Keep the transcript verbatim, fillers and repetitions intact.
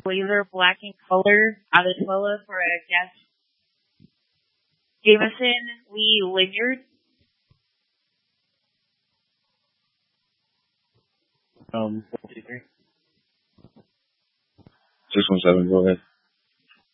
blazer black in color, Adetuela for a guest. Jameson Lee Lanyard. Um, one, two, three. six one seven, go ahead.